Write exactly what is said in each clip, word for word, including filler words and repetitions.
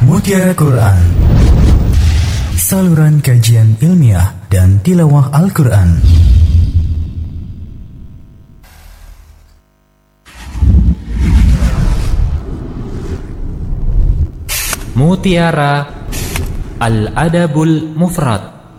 Mutiara Quran, saluran kajian ilmiah dan tilawah Al-Quran. Mutiara Al-Adabul Mufrad.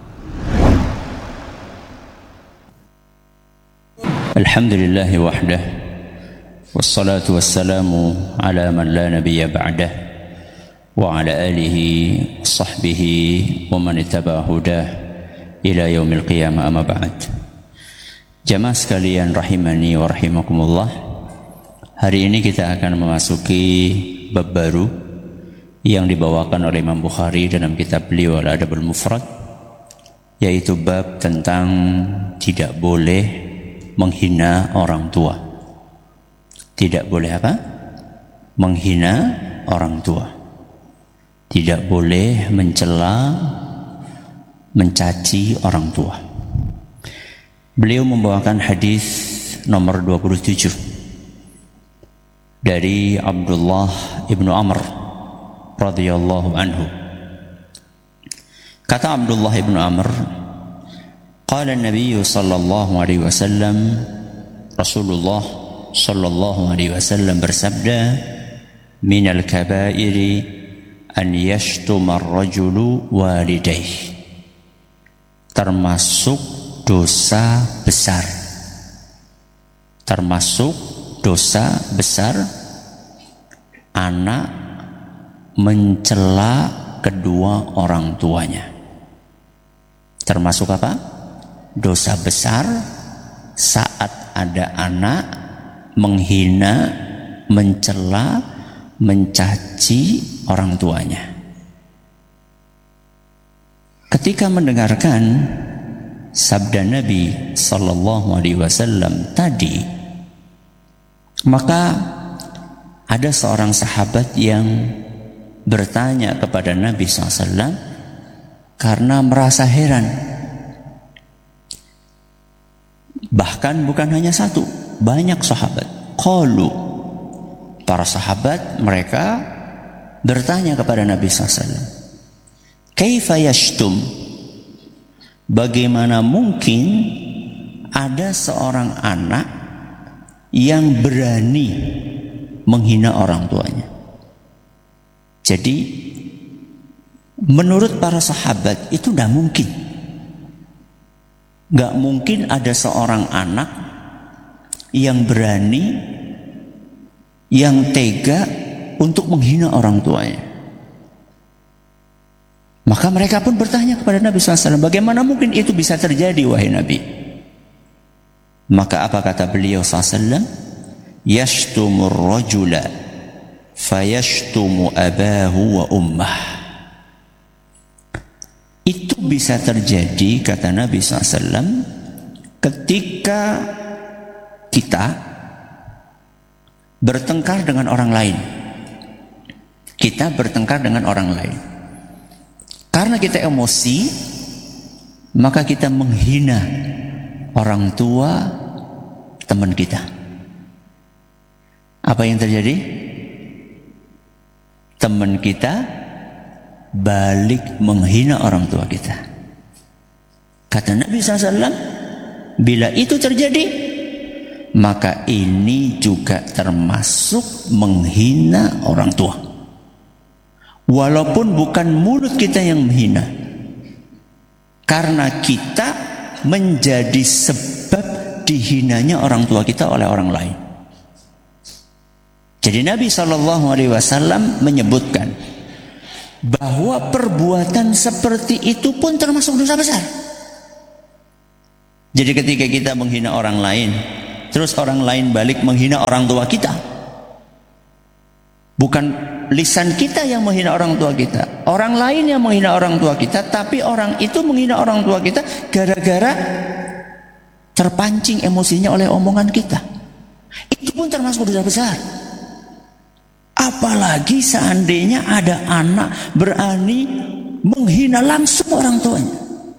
Alhamdulillahi wahdah, wassalatu wassalamu ala man la nabiyya ba'dah, wa ala alihi sahbihi wa man ittaba hudah ila yaumil qiyamah, amma ba'd. Jamaah sekalian rahimani wa rahimakumullah, hari ini kita akan memasuki bab baru yang dibawakan oleh Imam Bukhari dalam kitab beliau Al-Adabul Mufrad, yaitu bab tentang tidak boleh menghina orang tua. Tidak boleh apa? Menghina orang tua. Tidak boleh mencela, mencaci orang tua. Beliau membawakan hadis nomor dua puluh tujuh dari Abdullah ibnu Amr radhiyallahu anhu. Kata Abdullah ibnu Amr, qala an-nabiy sallallahu alaihi wasallam, Rasulullah sallallahu alaihi wasallam bersabda, minal kabairi an yashtuma ar-rajulu walidayhi. Termasuk dosa besar. Termasuk dosa besar anak mencela kedua orang tuanya. Termasuk apa? Dosa besar saat ada anak menghina, mencela, mencaci orang tuanya. Ketika mendengarkan sabda Nabi sallallahu alaihi wasallam tadi, maka ada seorang sahabat yang bertanya kepada Nabi sallallahu alaihi wasallam karena merasa heran. Bahkan bukan hanya satu, banyak sahabat. Qalu, para sahabat mereka bertanya kepada Nabi sallallahu alaihi wasallam, kaifa yashtum? Bagaimana mungkin ada seorang anak yang berani menghina orang tuanya? Jadi menurut para sahabat itu tidak mungkin. Gak mungkin ada seorang anak yang berani, yang tega untuk menghina orang tuanya. Maka mereka pun bertanya kepada Nabi sallallahu alaihi wasallam, bagaimana mungkin itu bisa terjadi wahai Nabi? Maka apa kata beliau sallallahu alaihi wasallam? Yashtumur rajula fayashtumu abahu wa ummah. Itu bisa terjadi, kata Nabi sallallahu alaihi wasallam, ketika kita bertengkar dengan orang lain. Kita bertengkar dengan orang lain. Karena kita emosi, maka kita menghina orang tua teman kita. Apa yang terjadi? Teman kita balik menghina orang tua kita. Kata Nabi sallallahu alaihi wasallam, bila itu terjadi, maka ini juga termasuk menghina orang tua. Walaupun bukan mulut kita yang menghina, karena kita menjadi sebab dihinanya orang tua kita oleh orang lain. Jadi Nabi shallallahu alaihi wasallam menyebutkan bahwa perbuatan seperti itu pun termasuk dosa besar. Jadi ketika kita menghina orang lain, terus orang lain balik menghina orang tua kita, bukan lisan kita yang menghina orang tua kita, orang lain yang menghina orang tua kita, tapi orang itu menghina orang tua kita gara-gara terpancing emosinya oleh omongan kita. Itu pun termasuk dosa besar. Apalagi seandainya ada anak berani menghina langsung orang tuanya.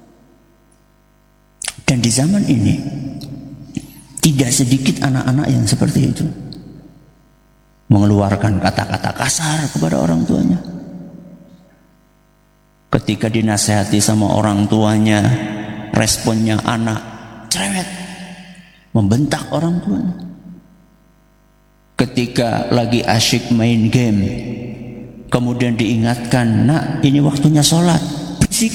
Dan di zaman ini tidak sedikit anak-anak yang seperti itu, mengeluarkan kata-kata kasar kepada orang tuanya, Ketika dinasehati sama orang tuanya, responnya anak cerewet, membentak orang tuanya. Ketika lagi asyik main game, kemudian diingatkan, nak ini waktunya sholat, berisik.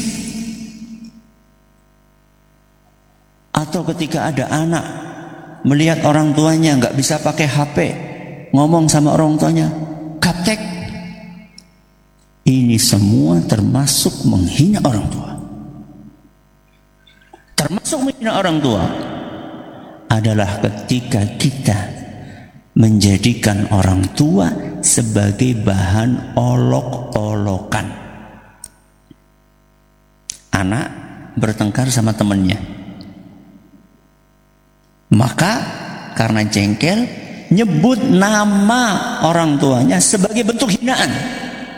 Atau ketika ada anak melihat orang tuanya nggak bisa pakai H P, ngomong sama orang tuanya, gaptek. Ini semua termasuk menghina orang tua. Termasuk menghina orang tua adalah ketika kita menjadikan orang tua sebagai bahan olok-olokan. Anak bertengkar sama temannya, maka karena jengkel nyebut nama orang tuanya sebagai bentuk hinaan.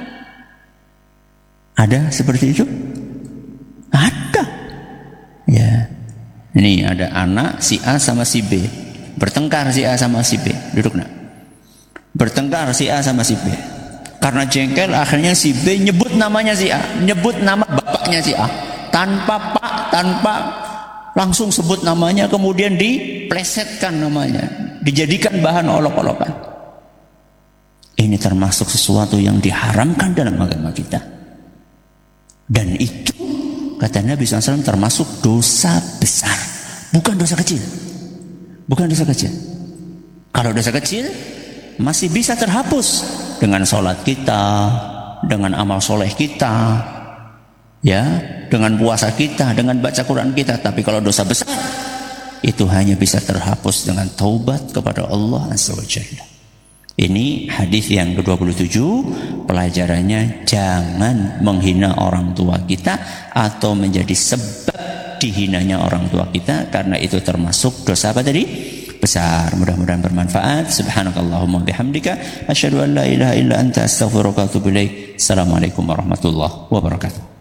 Ada seperti itu? Ada. Ya. Ini ada anak si A sama si B. Bertengkar si A sama si B. Duduk nak. Bertengkar si A sama si B. Karena jengkel akhirnya si B nyebut namanya si A, nyebut nama bapaknya si A. Tanpa pak, tanpa langsung sebut namanya, kemudian diplesetkan namanya, dijadikan bahan olok-olokan. Ini termasuk sesuatu yang diharamkan dalam agama kita. Dan itu kata Nabi shallallahu alaihi wasallam termasuk dosa besar, bukan dosa kecil. Bukan dosa kecil. Kalau dosa kecil masih bisa terhapus dengan sholat kita, dengan amal soleh kita, ya, dengan puasa kita, dengan baca Quran kita. Tapi kalau dosa besar itu hanya bisa terhapus dengan taubat kepada Allah Azza wa Jalla. Ini hadis yang ke dua puluh tujuh, pelajarannya jangan menghina orang tua kita atau menjadi sebab dihinanya orang tua kita, karena itu termasuk dosa apa tadi? Besar. Mudah-mudahan bermanfaat. Subhanakallahumma bihamdika asyhadu an la ilaha illa anta astaghfiruka wa atubu ilaik. Assalamualaikum warahmatullahi wabarakatuh.